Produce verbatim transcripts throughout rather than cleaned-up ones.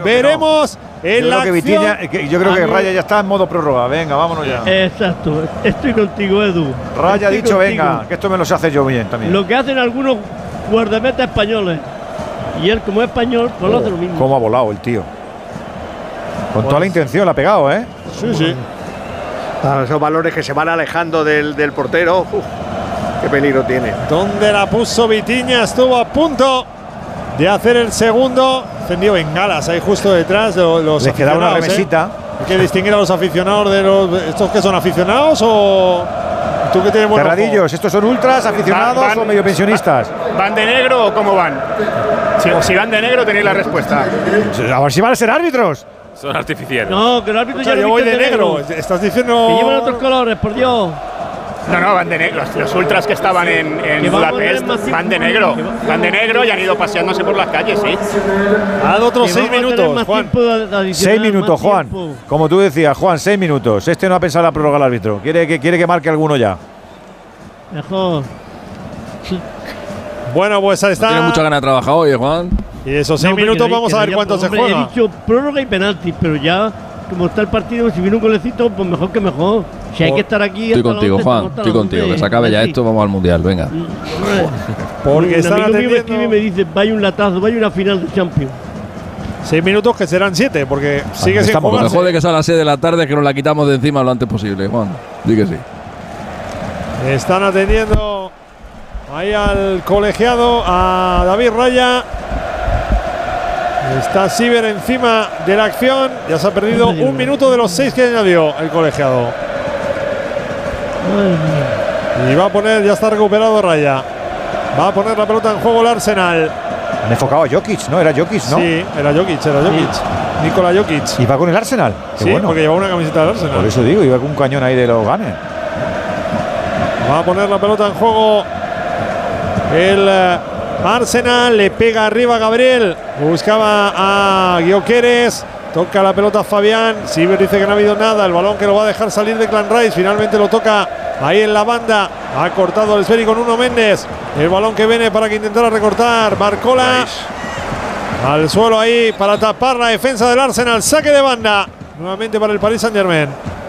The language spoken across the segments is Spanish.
veremos en la creo que acción. Vitinha, que yo creo que Raya ya está en modo prórroga. Venga, vámonos ya. Exacto, estoy contigo, Edu. Raya ha Estoy dicho, contigo. venga, que esto me lo sé hacer yo bien también. Lo que hacen algunos guardametas españoles. Y él, como es español, pues lo hace lo mismo. Cómo ha volado el tío. Con toda la intención la ha pegado, ¿eh? Sí, sí. Ah, esos balones que se van alejando del, del portero. Uf, qué peligro tiene. ¿Dónde la puso Vitinha? Estuvo a punto de hacer el segundo. Encendió bengalas ahí justo detrás de los Les quedaba una aficionados, remesita. ¿eh? Hay que distinguir a los aficionados de los… ¿Estos que son aficionados o tú que tienes buen ojo? Terradillos, ¿estos son ultras, aficionados Van- van- o medio pensionistas? ¿Van de negro o cómo van? Si, si van de negro tenéis la respuesta. A ver si van a ser árbitros. Son artificiales. No, que el árbitro O sea, ya yo lo voy viste de negro. Estás diciendo… Que llevan otros colores, por Dios. No, no, van de negro. Los, los ultras que estaban en, en Que vamos a Budapest ver más van de tiempo. negro. Que va- Van de negro y han ido paseándose por las calles, sí. Ha dado otros Que seis vamos a tener minutos, más Juan. tiempo de- de adicional, Seis minutos, más Juan. tiempo. Como tú decías, Juan, seis minutos. Este no ha pensado la prórroga al árbitro. Quiere que, quiere que marque alguno ya. Mejor. Bueno, pues ahí está. Tiene mucha ganas de trabajar hoy, Juan. Y esos seis No, hombre, minutos que- vamos que a ver ya, cuánto se hombre, juega. He dicho prórroga y penaltis, pero ya, como está el partido, si viene un golecito, pues mejor que mejor. Si hay que estar aquí. Estoy hasta las contigo, once, Juan. estamos hasta Estoy las contigo. once. Que se acabe ya Así. esto, vamos al mundial. Venga. Porque un están amigo mío me escribe y me atendiendo dice, vaya un latazo, vaya una final de Champions. seis minutos que serán siete, porque sigue sin estamos, Lo jugarse. mejor de que sea a las seis de la tarde es que nos la quitamos de encima lo antes posible, Juan. Di que sí. Están atendiendo ahí al colegiado, a David Raya. Está Siver encima de la acción. Ya se ha perdido Madre un mía. minuto de los seis que añadió el colegiado. Madre mía. Y va a poner, ya está recuperado Raya. Va a poner la pelota en juego el Arsenal. Han enfocado a Jokic, ¿no? Era Jokic, ¿no? Sí, era Jokic, era Jokic. Nikola Jokic. Y va con el Arsenal. Qué Sí, bueno. porque llevaba una camiseta del Arsenal. Por eso digo, iba con un cañón ahí de los ganes. Va a poner la pelota en juego el eh, Arsenal. Le pega arriba a Gabriel. Buscaba a Gyökeres. Toca la pelota a Fabián. Siver dice que no ha habido nada. El balón que lo va a dejar salir de Clan Rice. Finalmente lo toca ahí en la banda. Ha cortado el esférico con Nuno Méndez. El balón que viene para que intentara recortar. Barcola. Al suelo ahí para tapar la defensa del Arsenal. Saque de banda. Nuevamente para el Paris Saint-Germain.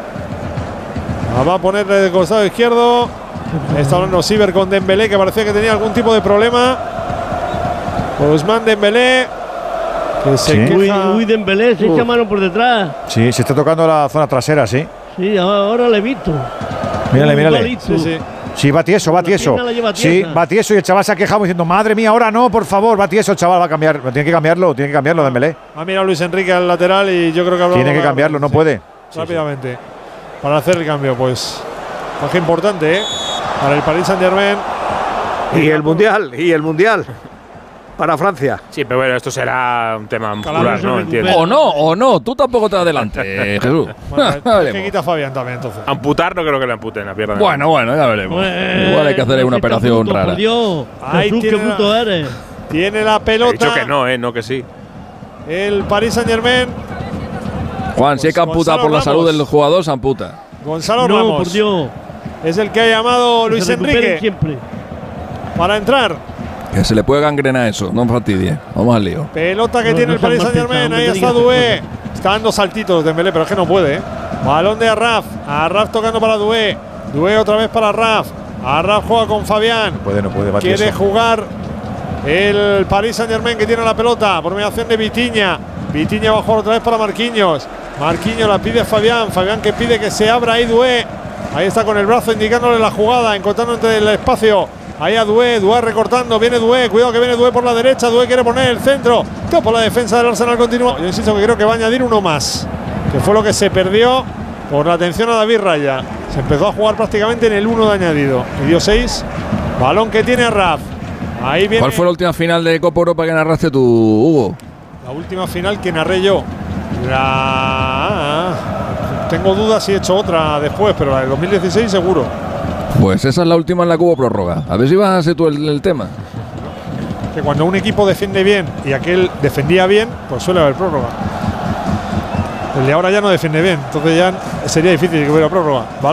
La va a poner de costado izquierdo. Está hablando Siver con Dembélé, que parecía que tenía algún tipo de problema. Ousmane Dembélé, que se Sí. Uy, queja. uy, Dembélé, se echa mano por detrás. Sí, se está tocando la zona trasera, sí. Sí, ahora le he visto. Mírale, Un mírale. golito. Sí, sí. Sí, va tieso, va La tieso. pierna la lleva Sí, tiesa. va tieso y el chaval se ha quejado diciendo, madre mía, ahora no, por favor, va tieso el chaval, va a cambiar. Tiene que cambiarlo, tiene que cambiarlo, Dembélé. Ha mirado Luis Enrique al lateral y yo creo que ha hablado Tiene que con- cambiarlo, no sí, puede. rápidamente. Para hacer el cambio, pues. Baja importante, ¿eh? Para el Paris Saint-Germain. Y el mundial, y el mundial. Para Francia. Sí, pero bueno, esto será un tema muscular, se ¿no? recupera. Entiendo. O no, o no. Tú tampoco te adelantes, Jesús. Bueno, Ya es que veremos. quita Fabián también, entonces. Amputar no creo que le amputen la pierna. Bueno, bueno, ya veremos. Pues, Igual hay que hacer ahí una este operación bruto, rara. Por Dios, Ahí Jesús, qué tiene la- bruto eres. Tiene la He pelota. dicho que no, ¿eh? No que sí. El Paris Saint-Germain. Juan, si hay que Pues amputar Gonzalo por la Ramos. salud del jugador, se amputa. Gonzalo No, Ramos. por Dios. Es el que ha llamado Que Luis se recuperen Enrique siempre. para entrar. Que se le puede gangrenar eso, no fastidie. Vamos al lío. Pelota que No, tiene no el seas Paris mal Saint-Germain. pensado, Ahí hombre, está que digas Doué. Está dando saltitos Dembélé, pero es que no puede, ¿eh? Balón de Arraf. Arraf tocando para Doué. Doué otra vez para Arraf. Arraf juega con Fabián. No puede, no puede, va Quiere tieso. jugar el Paris Saint-Germain, que tiene la pelota por mediación de Vitinha. Vitinha va a jugar otra vez para Marquinhos. Marquinhos la pide a Fabián. Fabián que pide que se abra ahí Doué. Ahí está con el brazo indicándole la jugada, encontrando entre el espacio. Ahí a Doué, Doué recortando, viene Doué, cuidado que viene Doué por la derecha, Doué quiere poner el centro, todo por la defensa del Arsenal continúa. Yo insisto que creo que va a añadir uno más, que fue lo que se perdió por la atención a David Raya. Se empezó a jugar prácticamente en el uno de añadido y dio seis. Balón que tiene Arraf. Ahí viene ¿Cuál fue la última final de Copa Europa que narraste tú, Hugo? la última final que narré yo. La… Tengo dudas si he hecho otra después, pero la del dos mil dieciséis seguro. Pues esa es la última en la que hubo prórroga. A ver si vas a hacer tú el, el tema. Que cuando un equipo defiende bien y aquel defendía bien, pues suele haber prórroga. El de ahora ya no defiende bien, entonces ya sería difícil que hubiera prórroga.